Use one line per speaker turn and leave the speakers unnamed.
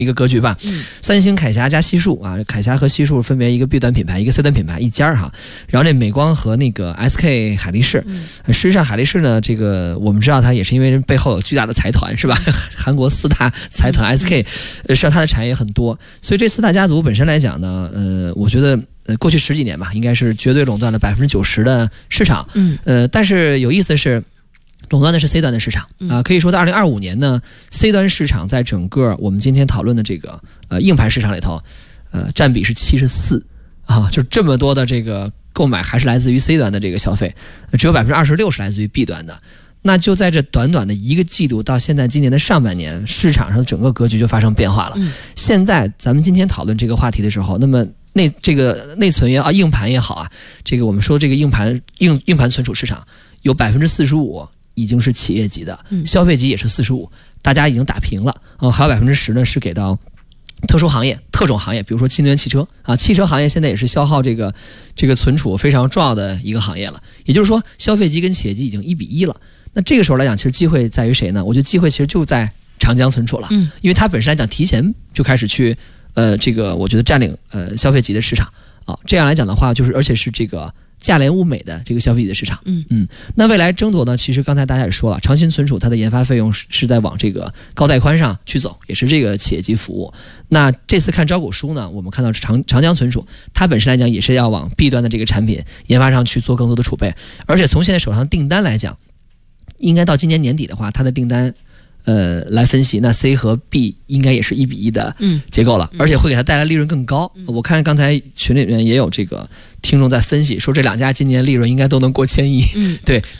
一个格局吧。三星、铠侠加西数啊，铠侠和西数分别一个 B 端品牌，一个 C 端品牌一家哈。然后这美光和那个 SK 海力士，实际上海力士呢，这个我们知道它也是因为背后有巨大的财团是吧？韩国4大财团 SK，实际上它的产业很多，所以这4大家族本身来讲呢，我觉得。过去10几年吧，应该是绝对垄断了90%的市场。但是有意思的是，垄断的是 C 端的市场啊。可以说在2025年呢 ，C 端市场在整个我们今天讨论的这个硬盘市场里头，占比是74啊，就这么多的这个购买还是来自于 C 端的这个消费，只有26%是来自于 B 端的。那就在这短短的1个季度到现在今年的上半年，市场上的整个格局就发生变化了。现在咱们今天讨论这个话题的时候，那么这个内存也好，硬盘也好啊，这个我们说这个硬盘存储市场有45%已经是企业级的，消费级也是45%，大家已经打平了还有10%呢是给到特殊行业、特种行业，比如说新能源汽车啊，汽车行业现在也是消耗这个存储非常重要的一个行业了。也就是说，消费级跟企业级已经1比1了。那这个时候来讲，其实机会在于谁呢？我觉得机会其实就在长江存储了，因为它本身来讲提前就开始去这个我觉得占领消费级的市场啊。这样来讲的话，就是而且是这个价廉物美的这个消费级的市场。那未来争夺呢，其实刚才大家也说了，长鑫存储它的研发费用是在往这个高带宽上去走，也是这个企业级服务。那这次看招股书呢，我们看到长江存储它本身来讲也是要往 B 端的这个产品研发上去做更多的储备，而且从现在手上的订单来讲，应该到今年年底的话，它的订单来分析，那 C 和 B 应该也是1比1的结构了，而且会给它带来利润更高。我看刚才群里面也有这个听众在分析，说这2家今年利润应该都能过1000亿。对。